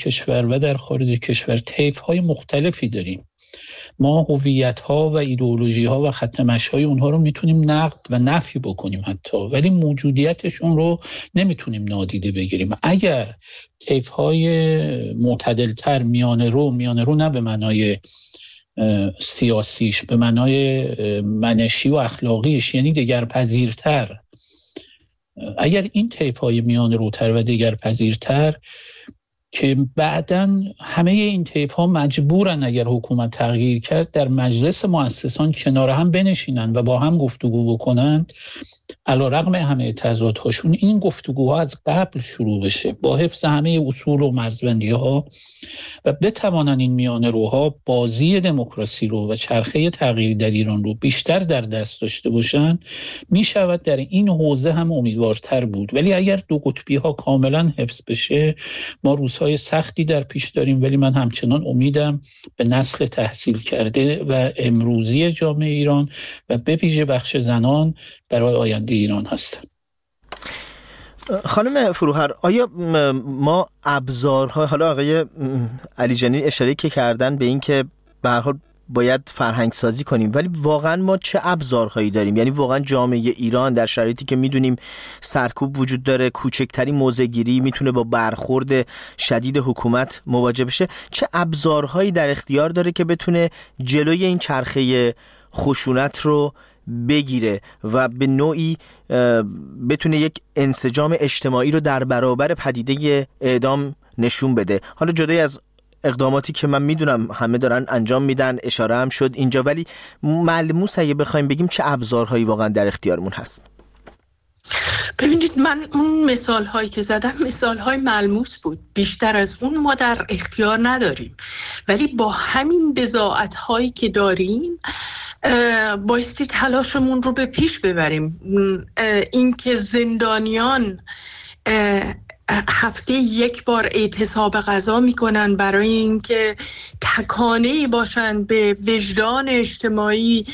کشور و در خارج کشور طیف‌های مختلفی داریم. ما هویت‌ها و ایدئولوژی‌ها و خط مشی‌های اونها رو میتونیم نقد و نفی بکنیم حتی، ولی موجودیتشون رو نمیتونیم نادیده بگیریم. اگر طیف‌های معتدل‌تر، میانه رو نه به معنای سیاسیش، به معنای منشی و اخلاقیش، یعنی دگرپذیرتر، اگر این طیف‌های میانه روتر و دگرپذیرتر که بعداً همه این طیف‌ها مجبورن اگر حکومت تغییر کرد در مجلس مؤسسان کنار هم بنشینن و با هم گفتگو بکنن، علیرغم همه تضادهاشون این گفتگوها از قبل شروع بشه با حفظ همه اصول و مرزبندی‌ها و بتوانن این میانه روها بازی دموکراسی رو و چرخه تغییر در ایران رو بیشتر در دست داشته باشن، میشود در این حوزه هم امیدوارتر بود. ولی اگر دو قطبی ها کاملا حفظ بشه، ما روزهای سختی در پیش داریم، ولی من همچنان امیدم به نسل تحصیل کرده و امروزی جامعه ایران و به ویژه بخش زنان برای آینده ایران هستم. خانم فروهر، آیا ما ابزارها، حالا آقای علیجانی اشاره که کردن به این که به هر حال باید فرهنگ سازی کنیم، ولی واقعا ما چه ابزارهایی داریم؟ یعنی واقعا جامعه ایران در شرایطی که میدونیم سرکوب وجود داره، کوچکترین موضع‌گیری میتونه با برخورد شدید حکومت مواجه بشه، چه ابزارهایی در اختیار داره که بتونه جلوی این چرخه خشونت رو بگیره و به نوعی بتونه یک انسجام اجتماعی رو در برابر پدیده اعدام نشون بده؟ حالا جدای از اقداماتی که من میدونم همه دارن انجام میدن، اشاره هم شد اینجا، ولی ملموس اگه بخوایم بگیم چه ابزارهایی واقعا در اختیارمون هست؟ ببینید، من اون مثال هایی که زدم مثال های ملموس بود، بیشتر از اون ما در اختیار نداریم، ولی با همین بضاعت هایی که داریم بایستی تلاشمون رو به پیش ببریم. اینکه زندانیان هفته یک بار اعتصاب غذا میکنن برای اینکه تکانه‌ای باشن به وجدان اجتماعی،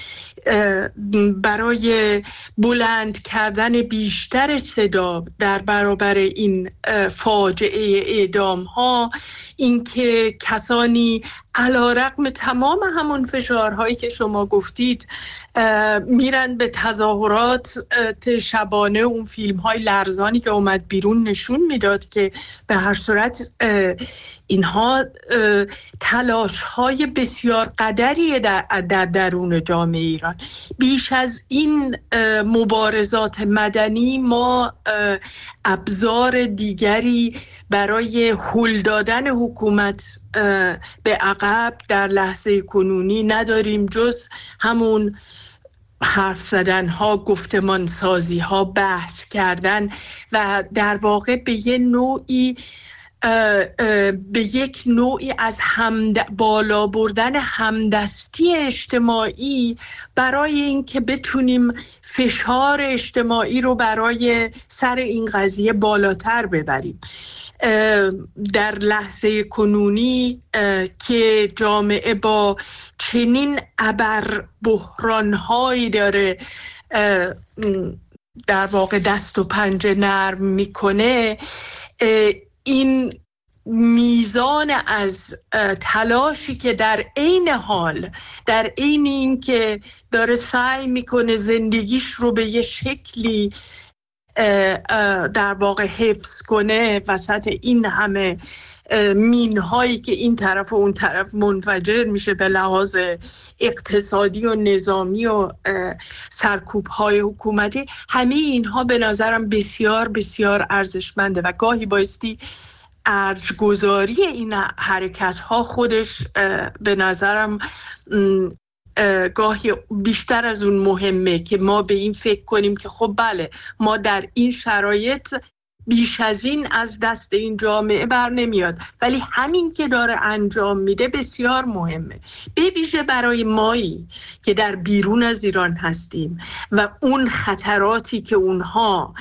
برای بلند کردن بیشتر صدا در برابر این فاجعه اعدام ها، اینکه کسانی علیرغم تمام همون فشارهایی که شما گفتید میرن به تظاهرات شبانه، اون فیلم های لرزانی که اومد بیرون نشون میداد که به هر صورت اینها تلاش های بسیار قدری در درون جامعه ایران. بیش از این مبارزات مدنی ما ابزار دیگری برای هل دادن حکومت به عقب در لحظه کنونی نداریم جز همون حرف زدن ها، گفتمان سازی ها، بحث کردن و در واقع به یک نوعی از بالا بردن همدستی اجتماعی برای اینکه بتونیم فشار اجتماعی رو برای سر این قضیه بالاتر ببریم. در لحظه کنونی که جامعه با چنین ابر بحران‌هایی داره در واقع دست و پنجه نرم میکنه، این میزان از تلاشی که در عین حال، در عین این که داره سعی میکنه زندگیش رو به یه شکلی در واقع حفظ کنه وسط این همه مینهایی که این طرف و اون طرف منفجر میشه به لحاظ اقتصادی و نظامی و سرکوب‌های حکومتی، همه اینها به نظرم بسیار بسیار ارزشمنده و گاهی بایستی ارجگذاری این حرکت‌ها خودش به نظرم گاهی بیشتر از اون مهمه که ما به این فکر کنیم که خب بله، ما در این شرایط بیش از این از دست این جامعه بر نمیاد، ولی همین که داره انجام میده بسیار مهمه، به ویژه برای مایی که در بیرون از ایران هستیم و اون خطراتی که اونها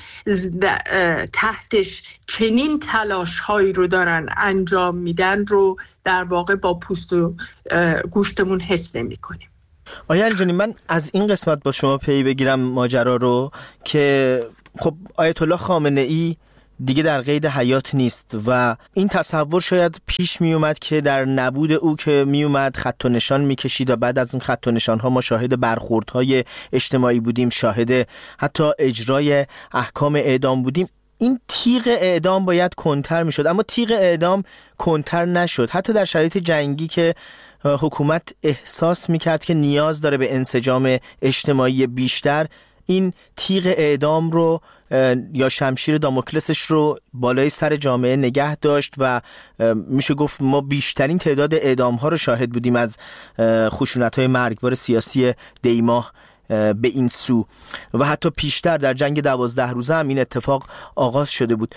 تحتش چنین تلاش هایی رو دارن انجام میدن رو در واقع با پوست و گوشتمون حس نمی کنیم. آقای علیجانی، من از این قسمت با شما پی بگیرم ماجرا رو که خب آیت الله خامنه ای دیگه در قید حیات نیست و این تصور شاید پیش می اومد که در نبود او که می اومد خط و نشان می کشید و بعد از این خط و نشان ها ما شاهد برخوردهای اجتماعی بودیم، شاهد حتی اجرای احکام اعدام بودیم. این تیغ اعدام باید کنتر می شد، اما تیغ اعدام کنتر نشد. حتی در شرایط جنگی که حکومت احساس می کرد که نیاز داره به انسجام اجتماعی بیشتر، این تیغ اعدام رو یا شمشیر داموکلسش رو بالای سر جامعه نگه داشت و میشه گفت ما بیشترین تعداد اعدام ها رو شاهد بودیم از خشونت های مرگبار سیاسی دیماه به این سو و حتی پیشتر در جنگ 12 روزه هم این اتفاق آغاز شده بود.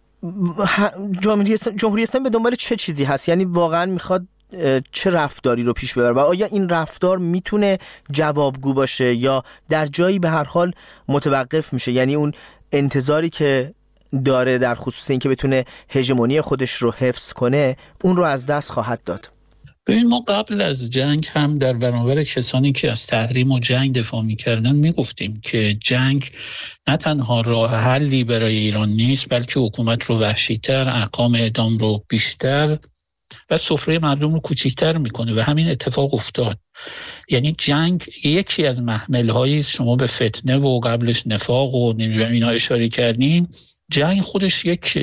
جمهوری اسلامی به دنبال چه چیزی هست؟ یعنی واقعا میخواد چه رفتاری رو پیش ببره و آیا این رفتار میتونه جوابگو باشه یا در جایی به هر حال متوقف میشه؟ یعنی اون انتظاری که داره در خصوص این که بتونه هژمونی خودش رو حفظ کنه اون رو از دست خواهد داد؟ ببین، ما قبل از جنگ هم در برابر کسانی که از تحریم و جنگ دفاع میکردن میگفتیم که جنگ نه تنها راه حلی برای ایران نیست، بلکه حکومت رو وحشی‌تر، احکام اعدام رو بیشتر و سفره مردم رو کوچیک‌تر میکنه و همین اتفاق افتاد. یعنی جنگ یکی از محمل‌هایی است. شما به فتنه و قبلش نفاق و اینا اشاره کردین. جنگ خودش یک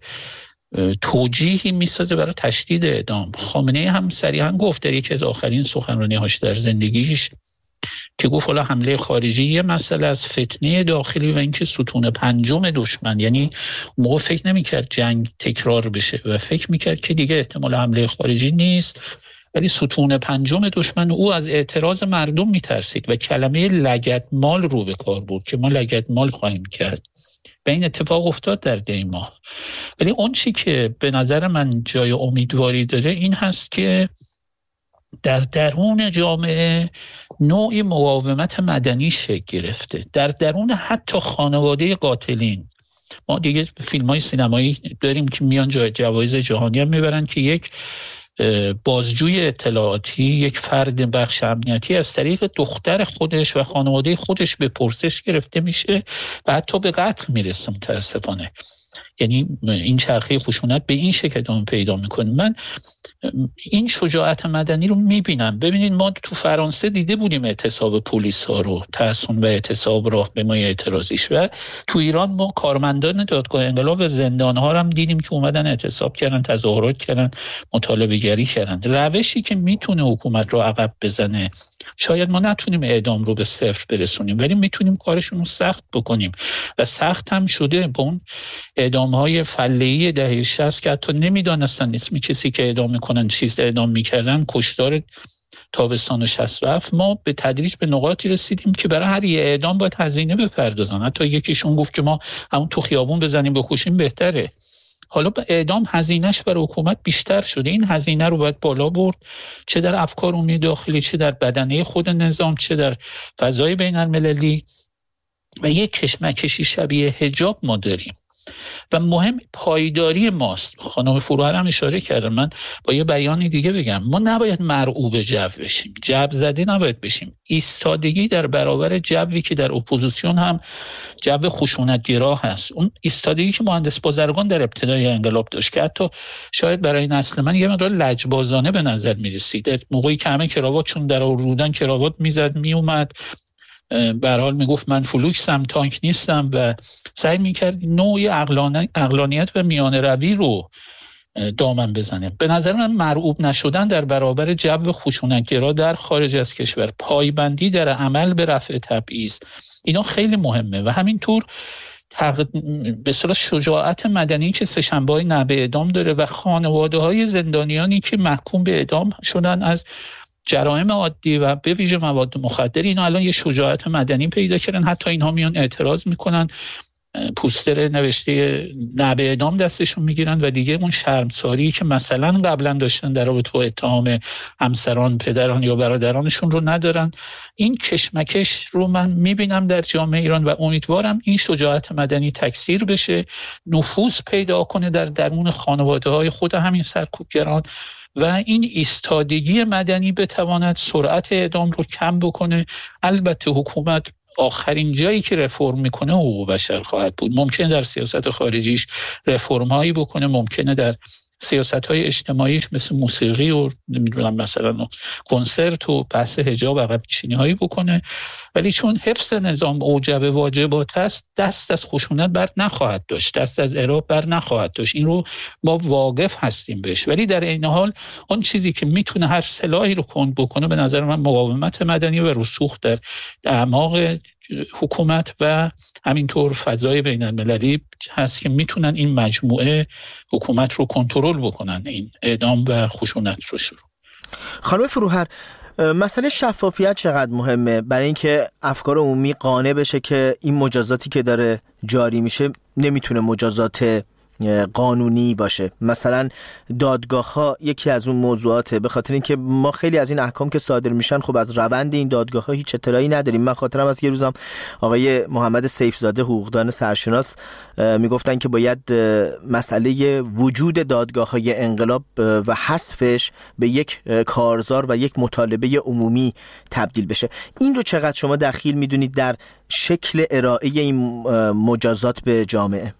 توجیهی میسازه برای تشدید اعدام. خامنه‌ای هم صریحاً گفت در یکی از آخرین سخنرانی‌هاش در زندگیش که گفت حالا حمله خارجی یه مسئله از فتنه داخلی و اینکه ستون پنجم دشمن، یعنی موقع فکر نمی‌کرد جنگ تکرار بشه و فکر می‌کرد که دیگه احتمال حمله خارجی نیست، ولی ستون پنجم دشمن. او از اعتراض مردم میترسید و کلمه لگدمال رو به کار برد که ما لگدمال خواهیم کرد. و این اتفاق افتاد در دیماه. ولی اون چی که به نظر من جای امیدواری داره این هست که در درون جامعه نوعی مقاومت مدنی شکل گرفته، در درون حتی خانواده قاتلین. ما دیگه فیلم‌های سینمایی داریم که میان جوایز جهانی هم میبرن که یک بازجوی اطلاعاتی، یک فرد بخش امنیتی از طریق دختر خودش و خانواده خودش به پرسش گرفته میشه و حتی به قتل میرسه متاسفانه. یعنی این چرخه خشونت به این شکل ادامه پیدا میکنه. من این شجاعت مدنی رو میبینم. ببینید، ما تو فرانسه دیده بودیم اعتصاب پلیس ها رو، تحصن و اعتصاب راهپیمایی اعتراضیش، و تو ایران ما کارمندان دادگاه انقلاب و زندان ها هم دیدیم که اومدن اعتصاب کردن، تظاهرات کردن، مطالبه گری کردن. روشی که میتونه حکومت رو عقب بزنه، شاید ما نتونیم اعدام رو به صفر برسونیم، ولی میتونیم کارشون رو سخت بکنیم و سخت هم شده. با اون اعدام‌های فله‌ای دهه 60 که حتی نمیدانستن اسم کسی که اعدام میکنن چیز اعدام میکردن، کشتار تابستان 67، ما به تدریج به نقاطی رسیدیم که برای هر یه اعدام باید هزینه بپردازن. حتی یکیشون گفت که ما همون تو خیابون بزنیم بکشیم بهتره. حالا به اعدام هزینهش برای حکومت بیشتر شده. این هزینه رو باید بالا برد، چه در افکار عمومی داخلی، چه در بدنه خود نظام، چه در فضای بین المللی. و یک کشمکشی شبیه حجاب ما داریم و مهم پایداری ماست. خانم فروهر هم اشاره کردن، من با یه بیانی دیگه بگم، ما نباید مرعوب جو بشیم، جو زده نباید بشیم. ایستادگی در برابر جوی که در اپوزیسیون هم جو خشونت‌گرا هست، اون ایستادگی که مهندس بازرگان در ابتدای انقلاب داشت که حتی شاید برای نسل من یه مقدار لجبازانه به نظر می‌رسید، موقعی که همه کراواتشون در رودن کراوات میزد میومد، به هر حال میگفت من فلوکسم، تانک نیستم و سعی میکرد نوعی عقلانیت و میانه روی رو دامن بزنه. به نظر من مرعوب نشدن در برابر جو خشونت‌گرا در خارج از کشور، پایبندی در عمل به رفع تبعیض، اینا خیلی مهمه. و همینطور به اصطلاح شجاعت مدنی که سه‌شنبه‌های نبع اعدام داره و خانواده‌های زندانیانی که محکوم به اعدام شدن از جرایم عادی و به ویژه مواد مخدر، اینا الان یه شجاعت مدنی پیدا کردن. حتی اینها میان اعتراض میکنن، پوستر نوشته نبع اعدام دستشون میگیرن و دیگه اون شرمساری که مثلا قبلا داشتن در رابطه با اتهام همسران، پدران یا برادرانشون رو ندارن. این کشمکش رو من میبینم در جامعه ایران و امیدوارم این شجاعت مدنی تکثیر بشه، نفوذ پیدا کنه در درون خانواده‌های خود همین سرکوبگران و این ایستادگی مدنی بتواند سرعت اعدام رو کم بکنه. البته حکومت آخرین جایی که رفرم میکنه حقوق بشر خواهد بود. ممکنه در سیاست خارجیش رفرم هایی بکنه، ممکنه در سیاست‌های اجتماعیش مثل موسیقی و نمیدونم مثلا کنسرت و بحث حجاب عقب نشینی‌هایی بکنه، ولی چون حفظ نظام اوجب واجبات است، دست از خشونت بر نخواهد داشت، دست از اعراب بر نخواهد داشت. این رو ما واقف هستیم بهش. ولی در عین حال آن چیزی که میتونه هر سلاحی رو کند بکنه به نظر من مقاومت مدنی و رسوخ در اعماق حکومت و همینطور فضای بین المللی هست که میتونن این مجموعه حکومت رو کنترل بکنن، این اعدام و خشونت رو شروع. خانم فروهر، مسئله شفافیت چقدر مهمه برای اینکه افکار عمومی قانع بشه که این مجازاتی که داره جاری میشه نمیتونه مجازات قانونی باشه؟ مثلا دادگاه‌ها یکی از اون موضوعاته، به خاطر اینکه ما خیلی از این احکام که صادر میشن خب از روند این دادگاه‌ها هیچ اطلاعی نداریم. من خاطرم از یه روزم آقای محمد سیفزاده حقوقدان سرشناس میگفتن که باید مسئله وجود دادگاه‌های انقلاب و حذفش به یک کارزار و یک مطالبه عمومی تبدیل بشه. این رو چقدر شما دخیل میدونید در شکل ارائه این مجازات به جامعه؟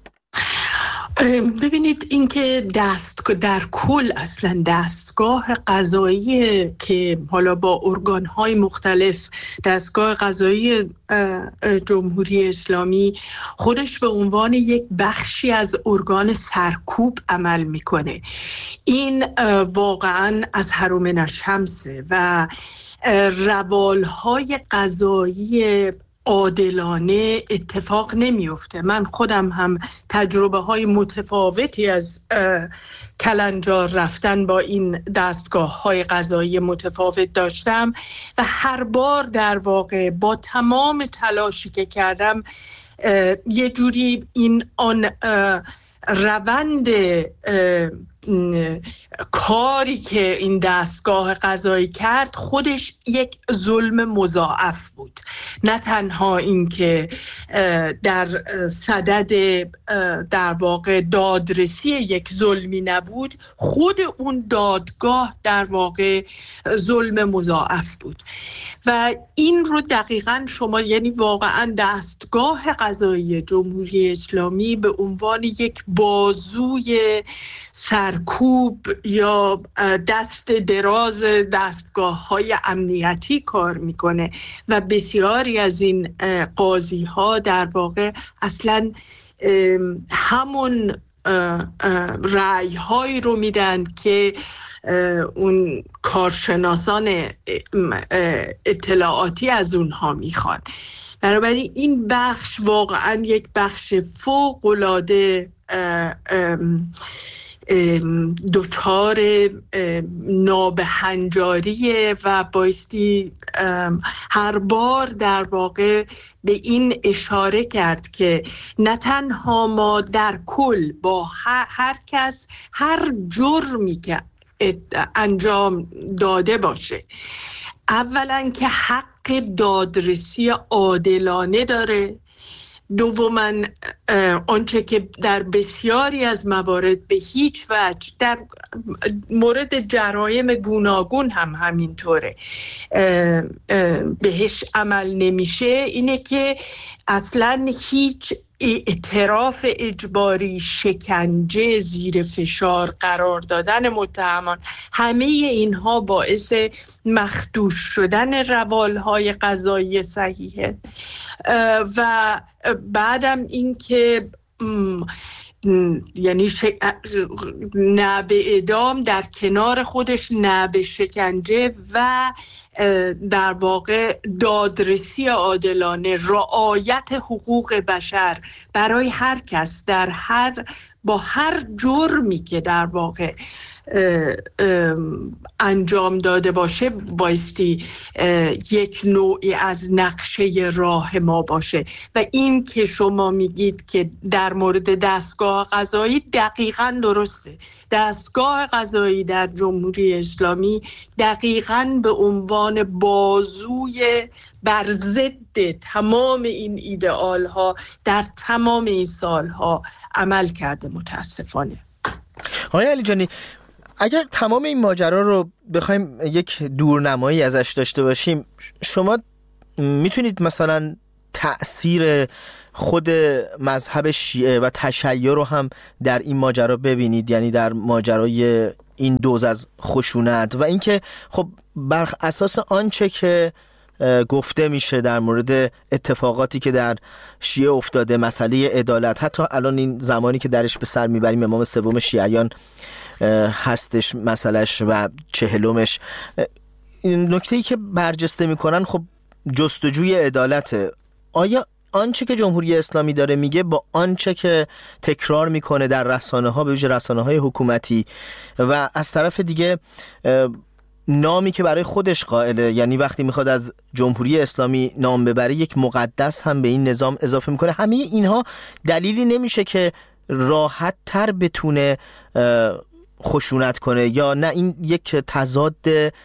ببینید اینکه در کل اصلا دستگاه قضایی که حالا با ارگان‌های مختلف، دستگاه قضایی جمهوری اسلامی خودش به عنوان یک بخشی از ارگان سرکوب عمل میکنه، این واقعا از هرومن الشمسه و روالهای قضایی عادلانه اتفاق نمیفته. من خودم هم تجربه های متفاوتی از کلنجار رفتن با این دستگاه های قضایی متفاوت داشتم و هر بار در واقع با تمام تلاشی که کردم یه جوری آن روند کاری که این دستگاه قضایی کرد خودش یک ظلم مضاعف بود. نه تنها این که در صدد در واقع دادرسی یک ظلمی نبود، خود اون دادگاه در واقع ظلم مضاعف بود و این رو دقیقاً شما یعنی واقعاً دستگاه قضایی جمهوری اسلامی به عنوان یک بازوی سرکوب یا دست دراز دستگاه‌های امنیتی کار میکنه و بسیاری از این قاضی ها در واقع اصلاً همون رأی هایی رو میدن که اون کارشناسان اطلاعاتی از اونها میخوان. بنابراین این بخش واقعا یک بخش فوق‌العاده دچار نابهنجاریه و بایستی هر بار در واقع به این اشاره کرد که نه تنها ما در کل با هر کس هر جرمی که انجام داده باشه، اولا که حق دادرسی عادلانه داره، دوما آنچه که در بسیاری از موارد به هیچ وجه در مورد جرایم گوناگون هم همینطوره بهش عمل نمیشه، اینه که اصلا هیچ اعتراف اجباری، شکنجه، زیر فشار قرار دادن متهمان، همه اینها باعث مخدوش شدن روالهای قضایی صحیحه. و بعدم این که یعنی نه به اعدام در کنار خودش نه به شکنجه و در واقع دادرسی عادلانه، رعایت حقوق بشر برای هر کس با هر جرمی که در واقع انجام داده باشه بایستی یک نوعی از نقشه راه ما باشه. و این که شما میگید که در مورد دستگاه قضایی دقیقاً درسته. دستگاه قضایی در جمهوری اسلامی دقیقاً به عنوان بازوی بر ضد تمام این ایدئال ها در تمام این سالها عمل کرده متاسفانه. آقای علیجانی، اگر تمام این ماجرا رو بخوایم یک دورنمایی ازش داشته باشیم، شما میتونید مثلا تأثیر خود مذهب شیعه و تشیع رو هم در این ماجرا ببینید، یعنی در ماجرای این دوز از خشونت و اینکه خب بر اساس آنچه که گفته میشه در مورد اتفاقاتی که در شیعه افتاده، مسئله عدالت، حتی الان این زمانی که درش به سر میبریم امام سوم شیعیان هستش مسئلهش و 40مش، نکته‌ای که برجسته میکنن خب جستجوی عدالته. آیا آنچه که جمهوری اسلامی داره میگه با آنچه که تکرار میکنه در رسانه‌ها، به ویژه رسانه‌های حکومتی، و از طرف دیگه نامی که برای خودش قائله، یعنی وقتی میخواد از جمهوری اسلامی نام ببره یک مقدس هم به این نظام اضافه میکنه، همه اینها دلیلی نمیشه که راحت تر بتونه خشونت کنه؟ یا نه این یک تضاد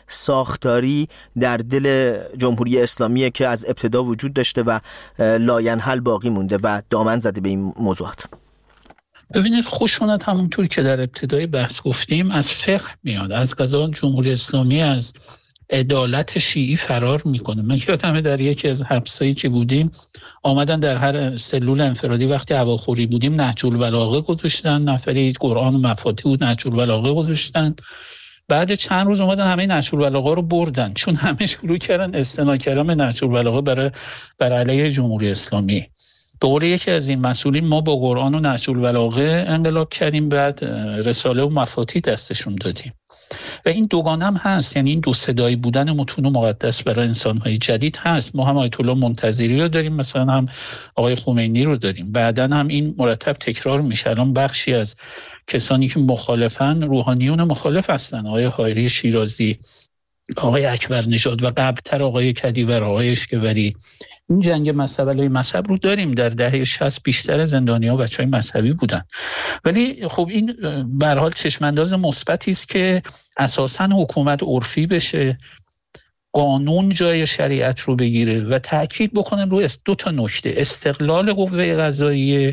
ساختاری در دل جمهوری اسلامیه که از ابتدا وجود داشته و لاینحل باقی مونده و دامن زده به این موضوعات؟ ببینید، خشونت همونطور که در ابتدای بحث گفتیم از فقه میاد. از قضا جمهوری اسلامی از عدالت شیعی فرار میکنه. من یادمه در یکی از حبسایی که بودیم آمدن در هر سلول انفرادی وقتی هواخوری بودیم نهج البلاغه گذاشتن، نفری قرآن و مفاتیح بود نهج البلاغه گذاشتن. بعد چند روز اومدن همه نهج البلاغه رو بردن، چون همه شروع کردن استناد کردن نهج البلاغه بر علیه جمهوری اسلامی. به قول یکی از این مسئولین ما با قرآن و نهج البلاغه انقلاب کردیم، بعد رساله و مفاتیح دستشون دادیم. و این دوگانه هم هست، یعنی این دو صدایی بودن متون و مقدس برای انسان‌های جدید هست. ما هم آیت الله منتظری رو داریم، مثلا هم آقای خمینی رو داریم، بعداً هم این مرتب تکرار میشه. الان بخشی از کسانی که مخالفن روحانیون مخالف هستن، آقای حایری شیرازی، آقای اکبر نژاد و قبلتر آقای کدیور، آقای اشکوری. این جنگ مذهب رو داریم. در دهه 60 بیشتر زندانی‌ها بچه‌های مذهبی بودن. ولی خب این به هر حال چشم‌انداز مثبتی است که اساساً حکومت عرفی بشه، قانون جای شریعت رو بگیره و تأکید بکنن روی دو تا نکته: استقلال قوه قضاییه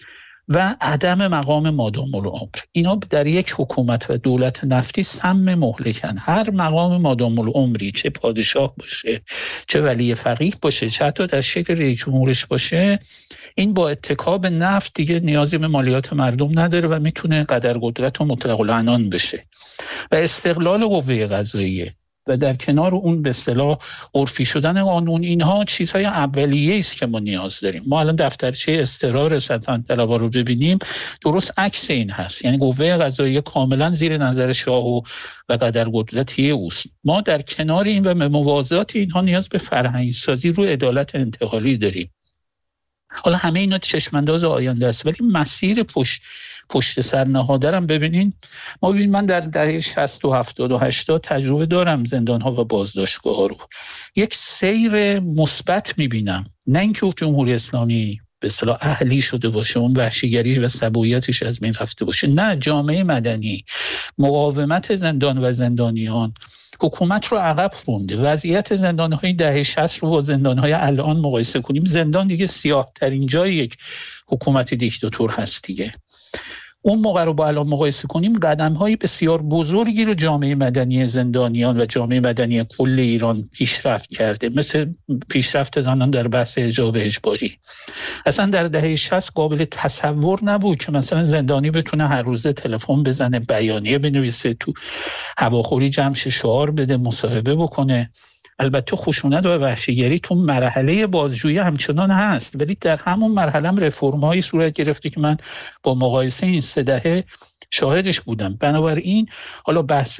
و عدم مقام مادام العمر. اینا در یک حکومت و دولت نفتی سم مهلکن. هر مقام مادام العمری، چه پادشاه باشه، چه ولی فقیه باشه، چه حتی در شکل رئیس جمهورش باشه، این با اتکا به نفت دیگه نیازی به مالیات مردم نداره و میتونه قدرقدرت و مطلق العنان بشه. و استقلال قوه قضاییه و در کنار اون به اصطلاح عرفی شدن قانون، اینها چیزهای اولیه است که ما نیاز داریم. ما الان دفترچه اضطرار سلطنت طلبا رو ببینیم، درست عکس این هست. یعنی قوه قضاییه کاملا زیر نظر شاه و قدرقدرتی اوست. ما در کنار این و به موازات اینها نیاز به فرهنگ سازی رو عدالت انتقالی داریم. حالا همه اینا چشمانداز آینده است، ولی مسیر پشت سر نهادرم ببینین. من در دهه 60 و 70 و 80 تجربه دارم زندان‌ها و بازداشتگاه‌ها رو. یک سیر مثبت می‌بینم، نه اینکه جمهوری اسلامی به اصطلاح اهلی شده باشه، اون وحشیگری و سبویتش از بین رفته باشه. نه، جامعه مدنی، مقاومت زندان و زندانیان حکومت رو عقب رونده. وضعیت زندان‌های دهه 60 رو با زندان‌های الان مقایسه کنیم، زندان دیگه سیاه‌ترین جای یک حکومت دیکتاتور هست دیگه. اون موقع رو با الان مقایسه کنیم، قدم‌های بسیار بزرگی رو جامعه مدنی زندانیان و جامعه مدنی کل ایران پیشرفت کرده، مثل پیشرفت زنان در بحث حجاب اجباری. اصلا در دهه 60 قابل تصور نبود که مثلا زندانی بتونه هر روزه تلفن بزنه، بیانیه بنویسه، تو هواخوری جمعش شعار بده، مصاحبه بکنه. البته خشونت و وحشیگری تو مرحله بازجویی همچنان هست، ولی در همون مرحله هم رفرم‌هایی صورت گرفته که من با مقایسه این 3 دهه شاهدش بودم. بنابراین حالا بحث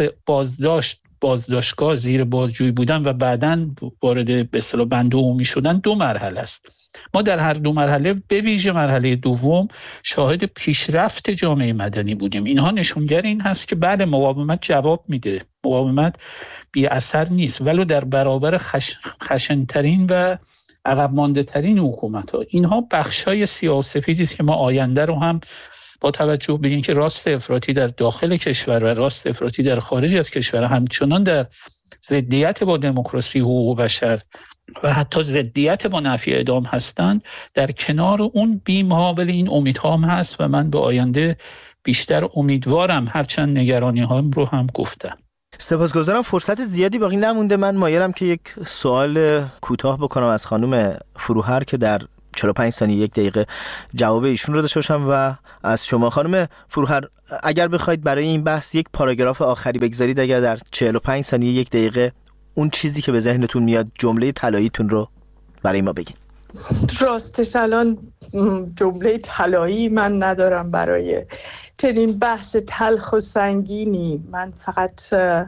بازداشتگاه زیر بازجویی بودن و بعداً وارد به اصطلاح بند عمومی شدن 2 مرحله است. ما در هر 2 مرحله، به ویژه مرحله دوم، شاهد پیشرفت جامعه مدنی بودیم. اینها نشونگر این هست که بله، مقاومت جواب میده، مقاومت بی اثر نیست، ولی در برابر خشن‌ترین و عقب مانده ترین حکومت‌ها، اینها بخشای سیاه‌وسفیدی است که ما آینده رو هم با توجه به اینکه راست افراطی در داخل کشور و راست افراطی در خارج از کشور همچنان در ضدیت با دموکراسی، حقوق بشر و حتی ضدیت با نفی اعدام هستند، در کنار اون بیم‌ها ولی این امیدها هم هست و من به آینده بیشتر امیدوارم، هرچند نگرانی‌هام رو هم گفتم. سپاسگزارم. فرصت زیادی باقی نمونده. من مایلم که یک سوال کوتاه بکنم از خانم فروهر که در 45 ثانیه 1 دقیقه جواب ایشون رو داشته باشم و از شما خانم فروهر اگر بخواید برای این بحث یک پاراگراف آخری بگذارید، اگر در 45 ثانیه 1 دقیقه اون چیزی که به ذهنتون میاد، جمله طلاییتون رو برای ما بگین. راستش الان جمله طلایی من ندارم برای چنین بحث تلخ و سنگینی. من فقط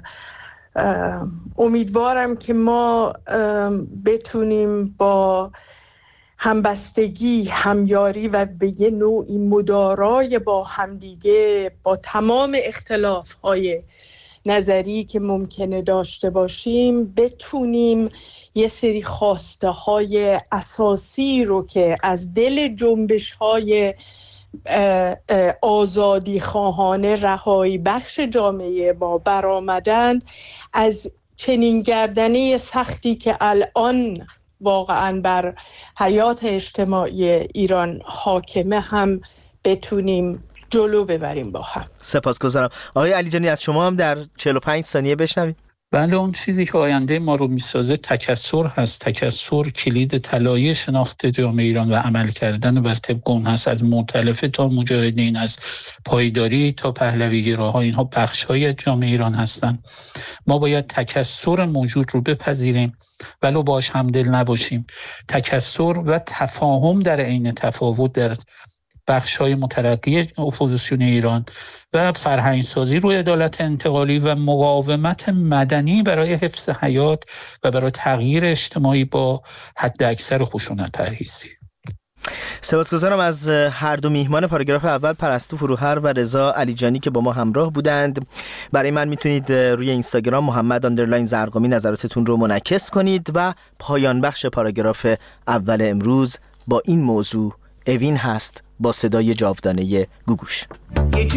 امیدوارم که ما بتونیم با همبستگی، همیاری و به یه نوعی مدارای با همدیگه، با تمام اختلاف‌های نظری که ممکنه داشته باشیم، بتونیم یه سری خواسته های اساسی رو که از دل جنبش های آزادی خواهانه، رهایی بخش جامعه ما برآمدند، از چنین گردنه سختی که الان واقعا بر حیات اجتماعی ایران حاکمه هم بتونیم جلو ببریم با هم. سپاسگزارم. آقای علیجانی از شما هم در 45 ثانیه بشنویم. بله، اون چیزی که آینده ما رو میسازه تکثر هست. تکثر کلید طلایی شناخت جامعه ایران و عمل کردن بر طبق اون هست. از مؤتلفه تا مجاهدین، از پایداری تا پهلوی‌گراها، اینها بخش‌های از جامعه ایران هستن. ما باید تکثر موجود رو بپذیریم ولو باش همدل نباشیم. تکثر و تفاهم در عین تفاوت در بخش‌های مترقی اپوزیسیون ایران و فرهنگسازی روی عدالت انتقالی و مقاومت مدنی برای حفظ حیات و برای تغییر اجتماعی با حد اکثر خشونت پرهیزی. سپاسگزارم از هر دو میهمان پاراگراف اول، پرستو فروهر و رضا علیجانی که با ما همراه بودند. برای من میتونید روی اینستاگرام محمد_زرقامی نظراتتون رو منعکس کنید و پایان بخش پاراگراف اول امروز با این موضوع اوین هست با صدای جاودانه گوگوش.